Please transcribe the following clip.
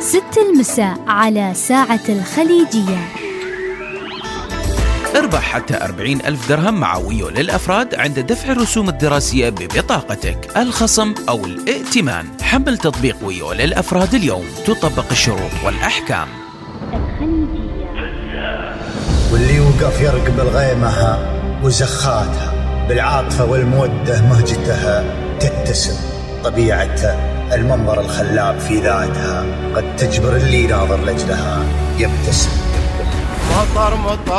6 المساء على ساعة الخليجية. اربح حتى 40,000 درهم مع ويو للأفراد عند دفع الرسوم الدراسية ببطاقتك، الخصم أو الائتمان. حمل تطبيق ويو للأفراد اليوم، تطبق الشروط والأحكام. واللي يوقف يرقب الغيمها وزخاتها، بالعاطفة والمودة مهجتها تتسم طبيعتها، المنظر الخلاب في ذاتها قد تجبر اللي ناظر لجلها يبتسم. مطر